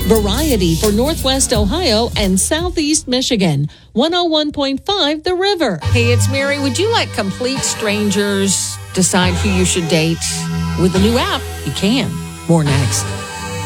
Variety for Northwest Ohio and Southeast Michigan. 101.5 The River. Hey, it's Mary. Would you let complete strangers decide who you should date? With the new app, you can. More next.